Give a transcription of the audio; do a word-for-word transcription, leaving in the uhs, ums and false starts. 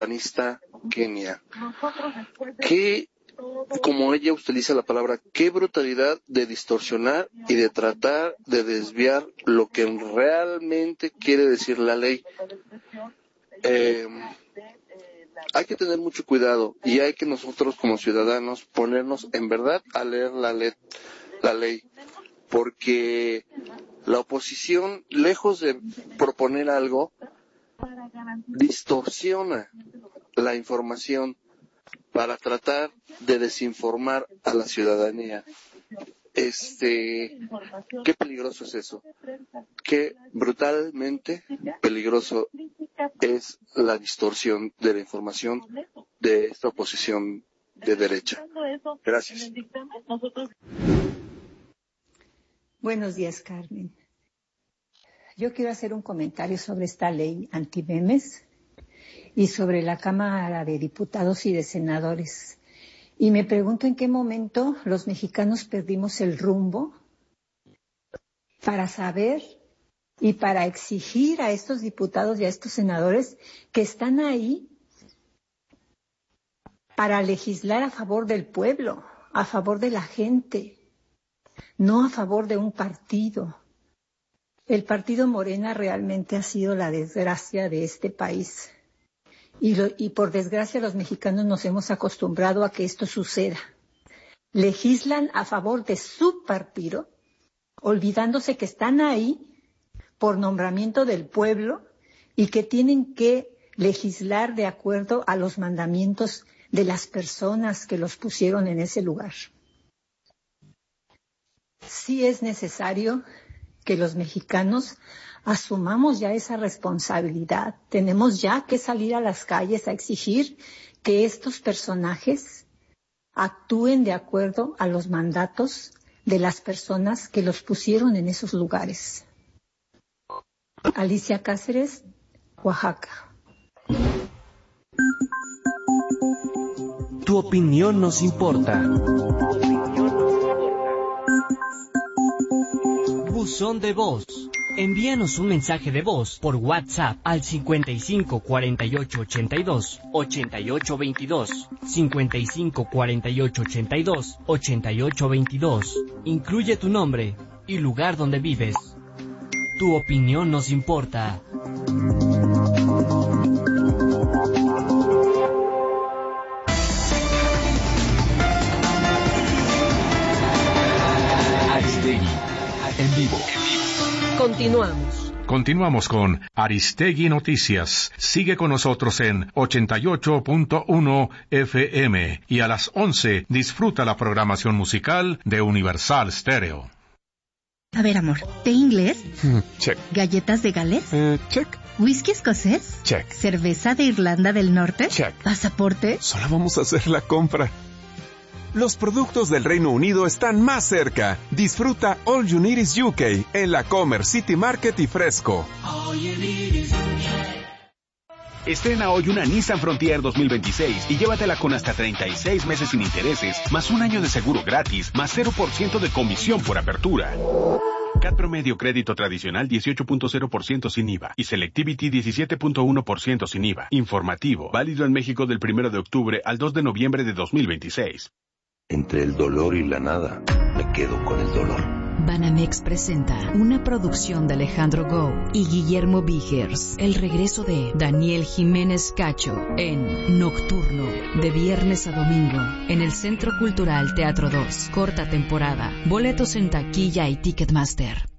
panista Kenia. Qué, como ella utiliza la palabra, qué brutalidad de distorsionar y de tratar de desviar lo que realmente quiere decir la ley. Eh, hay que tener mucho cuidado y hay que nosotros como ciudadanos ponernos en verdad a leer la, le- la ley, porque la oposición, lejos de proponer algo, distorsiona la información para tratar de desinformar a la ciudadanía. Este, qué peligroso es eso. Qué brutalmente peligroso es la distorsión de la información de esta oposición de derecha. Gracias. Buenos días, Carmen. Yo quiero hacer un comentario sobre esta ley antimemes y sobre la Cámara de Diputados y de Senadores. Y me pregunto en qué momento los mexicanos perdimos el rumbo para saber y para exigir a estos diputados y a estos senadores que están ahí para legislar a favor del pueblo, a favor de la gente, no a favor de un partido. El partido Morena realmente ha sido la desgracia de este país. Y, lo, y por desgracia los mexicanos nos hemos acostumbrado a que esto suceda. Legislan a favor de su partido, olvidándose que están ahí por nombramiento del pueblo y que tienen que legislar de acuerdo a los mandamientos de las personas que los pusieron en ese lugar. Sí es necesario que los mexicanos asumamos ya esa responsabilidad. Tenemos ya que salir a las calles a exigir que estos personajes actúen de acuerdo a los mandatos de las personas que los pusieron en esos lugares. Alicia Cáceres, Oaxaca. Tu opinión nos importa. Buzón de voz. Envíanos un mensaje de voz por WhatsApp al cincuenta y cinco cuarenta y ocho ochenta y dos ochenta y ocho veintidós, cincuenta y cinco cuarenta y ocho ochenta y dos ochenta y ocho veintidós. Incluye tu nombre y lugar donde vives. Tu opinión nos importa. Aristegui, en vivo. Continuamos. Continuamos con Aristegui Noticias. Sigue con nosotros en ochenta y ocho punto uno F M y a las once disfruta la programación musical de Universal Stereo. A ver, amor, ¿té inglés? Mm, check. ¿Galletas de Gales? Eh, check. ¿Whisky escocés? Check. ¿Cerveza de Irlanda del Norte? Check. ¿Pasaporte? Solo vamos a hacer la compra. Los productos del Reino Unido están más cerca. Disfruta All You Need Is U K en la Comer City Market y Fresco. Estrena hoy una Nissan Frontier dos mil veintiséis y llévatela con hasta treinta y seis meses sin intereses, más un año de seguro gratis, más cero por ciento de comisión por apertura. C A T promedio crédito tradicional dieciocho punto cero por ciento sin I V A y Selectivity diecisiete punto uno por ciento sin I V A. Informativo, válido en México del primero de octubre al dos de noviembre de dos mil veintiséis. Entre el dolor y la nada, me quedo con el dolor. Banamex presenta una producción de Alejandro Gou y Guillermo Vigers. El regreso de Daniel Jiménez Cacho en Nocturno, de viernes a domingo, en el Centro Cultural Teatro dos. Corta temporada. Boletos en taquilla y Ticketmaster.